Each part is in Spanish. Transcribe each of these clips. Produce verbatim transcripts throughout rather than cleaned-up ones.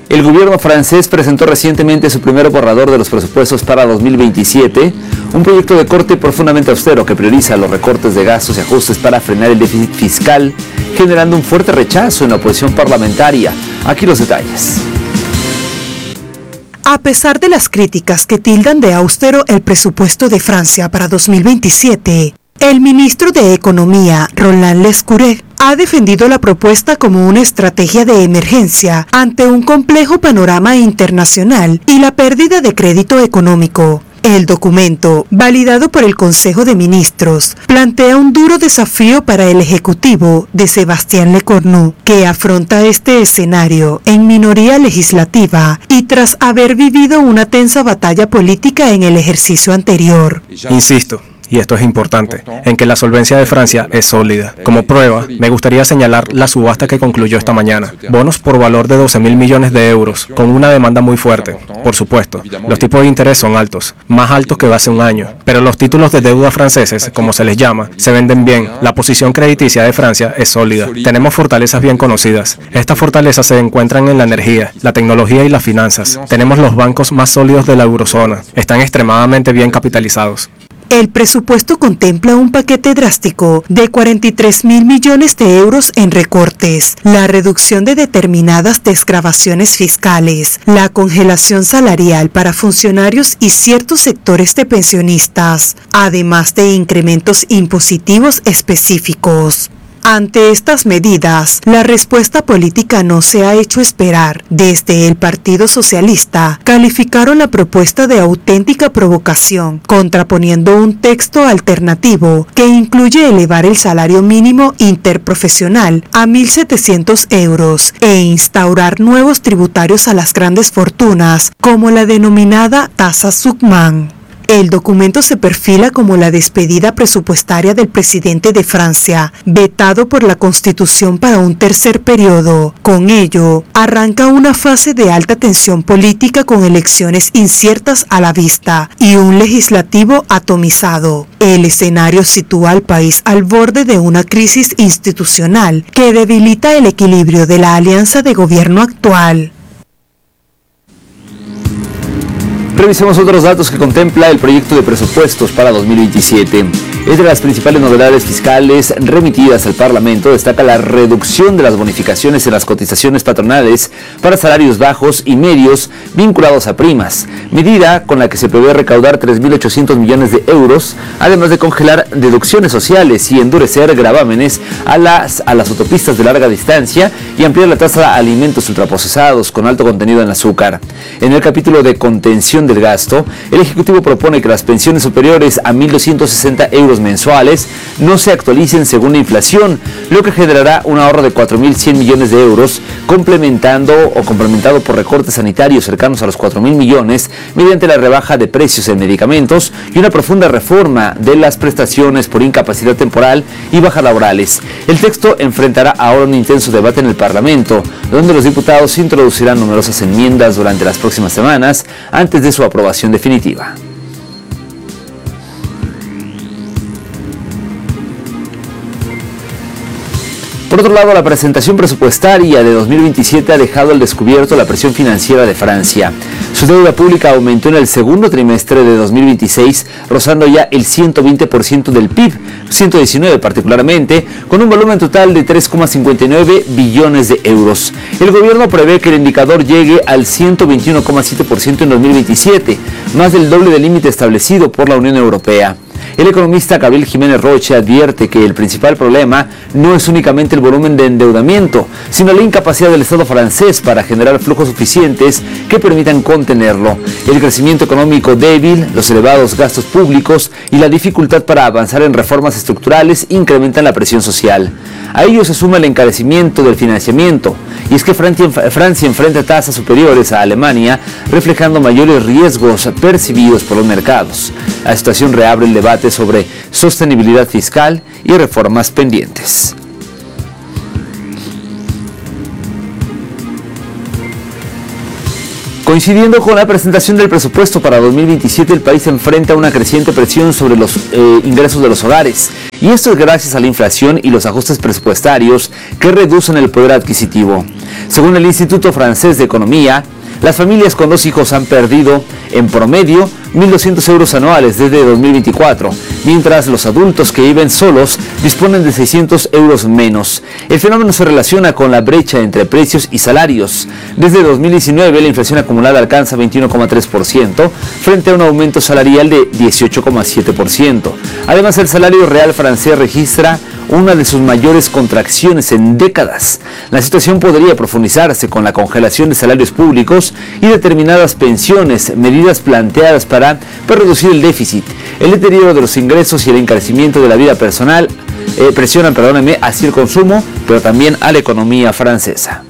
El gobierno francés presentó recientemente su primer borrador de los presupuestos para dos mil veintisiete, un proyecto de corte profundamente austero que prioriza los recortes de gastos y ajustes para frenar el déficit fiscal, generando un fuerte rechazo en la oposición parlamentaria. Aquí los detalles. A pesar de las críticas que tildan de austero el presupuesto de Francia para dos mil veintisiete, el ministro de Economía, Roland Lescure, ha defendido la propuesta como una estrategia de emergencia ante un complejo panorama internacional y la pérdida de crédito económico. El documento, validado por el Consejo de Ministros, plantea un duro desafío para el Ejecutivo de Sébastien Lecornu, que afronta este escenario en minoría legislativa y tras haber vivido una tensa batalla política en el ejercicio anterior. Insisto, y esto es importante, en que la solvencia de Francia es sólida. Como prueba, me gustaría señalar la subasta que concluyó esta mañana. Bonos por valor de doce mil millones de euros, con una demanda muy fuerte. Por supuesto, los tipos de interés son altos, más altos que hace un año. Pero los títulos de deuda franceses, como se les llama, se venden bien. La posición crediticia de Francia es sólida. Tenemos fortalezas bien conocidas. Estas fortalezas se encuentran en la energía, la tecnología y las finanzas. Tenemos los bancos más sólidos de la eurozona. Están extremadamente bien capitalizados. El presupuesto contempla un paquete drástico de cuarenta y tres mil millones de euros en recortes, la reducción de determinadas desgravaciones fiscales, la congelación salarial para funcionarios y ciertos sectores de pensionistas, además de incrementos impositivos específicos. Ante estas medidas, la respuesta política no se ha hecho esperar. Desde el Partido Socialista, calificaron la propuesta de auténtica provocación, contraponiendo un texto alternativo que incluye elevar el salario mínimo interprofesional a mil setecientos euros e instaurar nuevos tributarios a las grandes fortunas, como la denominada tasa Zuckman. El documento se perfila como la despedida presupuestaria del presidente de Francia, vetado por la Constitución para un tercer periodo. Con ello, arranca una fase de alta tensión política con elecciones inciertas a la vista y un legislativo atomizado. El escenario sitúa al país al borde de una crisis institucional que debilita el equilibrio de la alianza de gobierno actual. Revisemos otros datos que contempla el proyecto de presupuestos para dos mil veintisiete. Entre las principales novedades fiscales remitidas al Parlamento destaca la reducción de las bonificaciones en las cotizaciones patronales para salarios bajos y medios vinculados a primas, medida con la que se prevé recaudar tres mil ochocientos millones de euros, además de congelar deducciones sociales y endurecer gravámenes a las, a las autopistas de larga distancia y ampliar la tasa de alimentos ultraprocesados con alto contenido en azúcar. En el capítulo de contención del gasto, el Ejecutivo propone que las pensiones superiores a mil doscientos sesenta euros mensuales no se actualicen según la inflación, lo que generará un ahorro de cuatro mil cien millones de euros, complementando o complementado por recortes sanitarios cercanos a los cuatro mil millones mediante la rebaja de precios en medicamentos y una profunda reforma de las prestaciones por incapacidad temporal y bajas laborales. El texto enfrentará ahora un intenso debate en el Parlamento, donde los diputados introducirán numerosas enmiendas durante las próximas semanas antes de su aprobación definitiva. Por otro lado, la presentación presupuestaria de dos mil veintisiete ha dejado al descubierto la presión financiera de Francia. Su deuda pública aumentó en el segundo trimestre de dos mil veintiséis, rozando ya el ciento veinte por ciento del P I B, ciento diecinueve particularmente, con un volumen total de tres coma cincuenta y nueve billones de euros. El gobierno prevé que el indicador llegue al ciento veintiuno coma siete por ciento en dos mil veintisiete, más del doble del límite establecido por la Unión Europea. El economista Gabriel Jiménez Roche advierte que el principal problema no es únicamente el volumen de endeudamiento, sino la incapacidad del Estado francés para generar flujos suficientes que permitan contenerlo. El crecimiento económico débil, los elevados gastos públicos y la dificultad para avanzar en reformas estructurales incrementan la presión social. A ello se suma el encarecimiento del financiamiento, y es que Francia, Francia enfrenta tasas superiores a Alemania, reflejando mayores riesgos percibidos por los mercados. La situación reabre el debate sobre sostenibilidad fiscal y reformas pendientes. Coincidiendo con la presentación del presupuesto para dos mil veintisiete, el país enfrenta una creciente presión sobre los eh, ingresos de los hogares. Y esto es gracias a la inflación y los ajustes presupuestarios que reducen el poder adquisitivo. Según el Instituto Francés de Economía, las familias con dos hijos han perdido, en promedio, mil doscientos euros anuales desde dos mil veinticuatro, mientras los adultos que viven solos disponen de seiscientos euros menos. El fenómeno se relaciona con la brecha entre precios y salarios. Desde dos mil diecinueve, la inflación acumulada alcanza veintiuno coma tres por ciento, frente a un aumento salarial de dieciocho coma siete por ciento. Además, el salario real francés registra una de sus mayores contracciones en décadas. La situación podría profundizarse con la congelación de salarios públicos y determinadas pensiones, medidas planteadas para, para reducir el déficit. El deterioro de los ingresos y el encarecimiento de la vida personal eh, presionan, perdónenme, así el consumo, pero también a la economía francesa.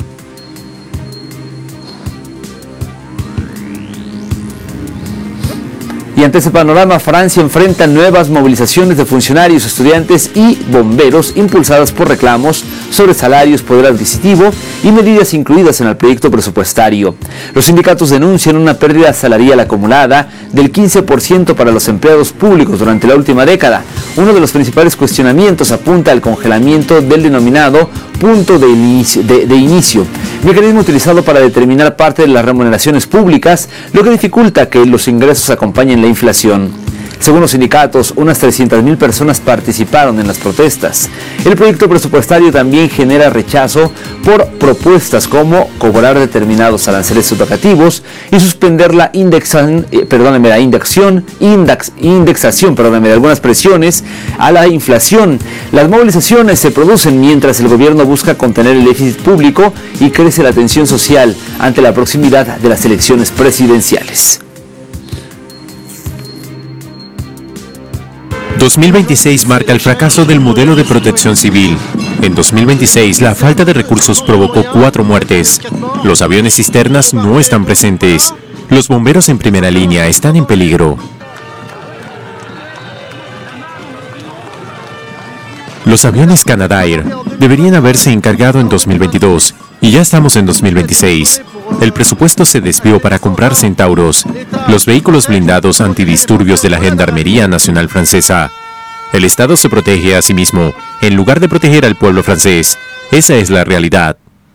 Y ante ese panorama, Francia enfrenta nuevas movilizaciones de funcionarios, estudiantes y bomberos impulsadas por reclamos sobre salarios, poder adquisitivo y medidas incluidas en el proyecto presupuestario. Los sindicatos denuncian una pérdida salarial acumulada del quince por ciento para los empleados públicos durante la última década. Uno de los principales cuestionamientos apunta al congelamiento del denominado punto de inicio, de, de inicio, mecanismo utilizado para determinar parte de las remuneraciones públicas, lo que dificulta que los ingresos acompañen la inflación. Según los sindicatos, unas trescientas mil personas participaron en las protestas. El proyecto presupuestario también genera rechazo por propuestas como cobrar determinados aranceles educativos y suspender la, indexan, eh, perdóneme, la indexación, index, indexación perdóneme, de algunas presiones a la inflación. Las movilizaciones se producen mientras el gobierno busca contener el déficit público y crece la tensión social ante la proximidad de las elecciones presidenciales. dos mil veintiséis marca el fracaso del modelo de protección civil. En dos mil veintiséis, la falta de recursos provocó cuatro muertes. Los aviones cisternas no están presentes. Los bomberos en primera línea están en peligro. Los aviones Canadair deberían haberse encargado en dos mil veintidós y ya estamos en dos mil veintiséis. El presupuesto se desvió para comprar Centauros, los vehículos blindados antidisturbios de la Gendarmería Nacional Francesa. El Estado se protege a sí mismo, en lugar de proteger al pueblo francés. Esa es la realidad.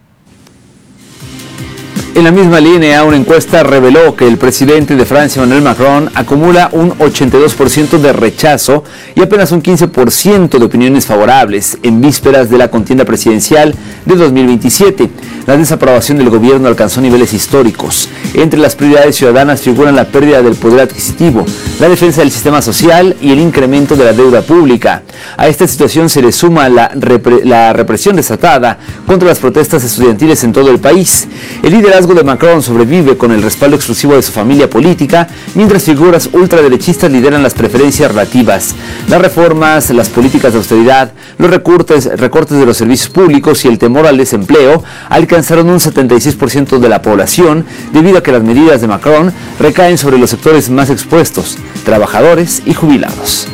En la misma línea, una encuesta reveló que el presidente de Francia, Emmanuel Macron, acumula un ochenta y dos por ciento de rechazo y apenas un quince por ciento de opiniones favorables en vísperas de la contienda presidencial de dos mil veintisiete. La desaprobación del gobierno alcanzó niveles históricos. Entre las prioridades ciudadanas figuran la pérdida del poder adquisitivo, la defensa del sistema social y el incremento de la deuda pública. A esta situación se le suma la, repre- la represión desatada contra las protestas estudiantiles en todo el país. El liderazgo de Macron sobrevive con el respaldo exclusivo de su familia política, mientras figuras ultraderechistas lideran las preferencias relativas. Las reformas, las políticas de austeridad, los recortes, recortes de los servicios públicos y el temor al desempleo alcanzaron un setenta y seis por ciento de la población, debido a que las medidas de Macron recaen sobre los sectores más expuestos, trabajadores y jubilados.